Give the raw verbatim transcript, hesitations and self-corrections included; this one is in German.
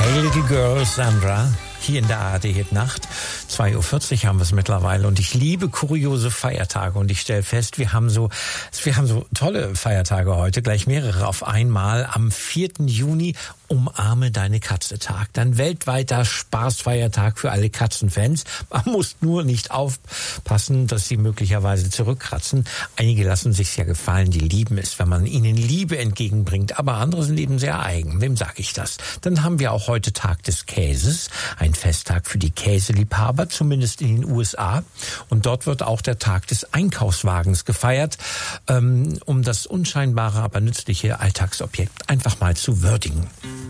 Hey Little Girl, Sandra, hier in der A R D Nacht. zwei Uhr vierzig haben wir es mittlerweile und ich liebe kuriose Feiertage und ich stelle fest, wir haben so, wir haben so tolle Feiertage heute, gleich mehrere auf einmal. Am vierten Juni Umarme deine Katze Tag. Dann weltweiter Spaßfeiertag für alle Katzenfans. Man muss nur nicht aufpassen, dass sie möglicherweise zurückkratzen. Einige lassen sich's ja gefallen, die lieben es, wenn man ihnen Liebe entgegenbringt. Aber andere sind eben sehr eigen. Wem sage ich das? Dann haben wir auch heute Tag des Käses. Ein Festtag für die Käseliebhaber, zumindest in den U S A. Und dort wird auch der Tag des Einkaufswagens gefeiert, um das unscheinbare, aber nützliche Alltagsobjekt einfach mal zu würdigen.